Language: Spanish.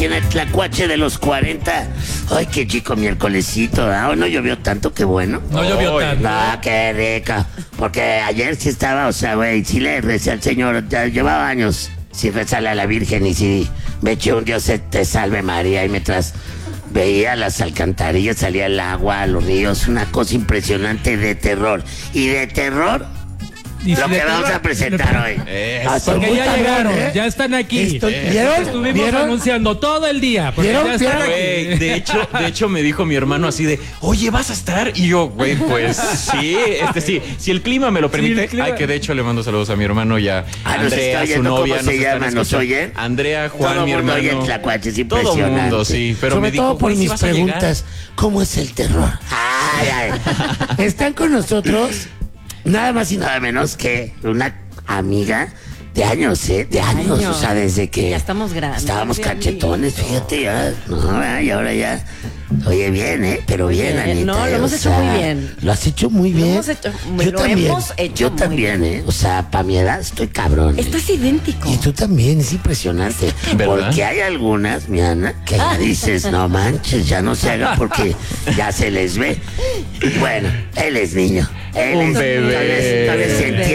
en el tlacuache de los 40. Ay, qué chico miércolesito, ¿verdad? No llovió tanto, qué bueno. No llovió tanto. No, qué rica. Porque ayer sí estaba, o sea, güey, sí le recé al Señor, ya llevaba años sin rezarle a la Virgen y sí me eché un Dios te salve María y mientras veía las alcantarillas, salía el agua, los ríos, una cosa impresionante de terror. Y de terror, Y lo si que de vamos terror- a presentar hoy. Porque ya llegaron, ya están aquí. ¿Vieron? Estuvimos ¿Vieron? anunciando todo el día. Porque ¿Vieron? ya están ¿Vieron? aquí. Güey, de hecho me dijo mi hermano así de, oye, ¿vas a estar? Y yo, güey, pues sí, sí, si el clima me lo permite. el clima. Ay, que de hecho le mando saludos a mi hermano y a Ah, nos Andrea, está su oyendo, novia. ¿cómo se están llama? ¿Nos escuchando. oyen? Andrea, Juan, Todo mi mundo hermano. oye el tlacuache, es Todo impresionante. mundo, sí. Pero Sobre me dijo, todo por güey, ¿sí mis vas a llegar? preguntas. ¿Cómo es el terror? Ay, ay. Están con nosotros Nada más y nada menos que una amiga de años, ¿eh? De años, o sea, desde que Ya estamos grandes, estábamos ya, cachetones, fíjate, ya, no, y ahora ya, oye, bien, pero bien, Oye, Anita. no, lo hemos hecho muy bien. Lo has hecho muy bien. hemos hecho- Yo lo también, hemos hecho yo muy también, o sea, para mi edad estoy cabrón. Estás idéntico. Y tú también, es impresionante. ¿Verdad? Porque hay algunas, mi Ana, que ya dices, no manches, ya no se haga porque ya se les ve. Bueno, él es niño. Él Un es bebé. Todavía se entiende.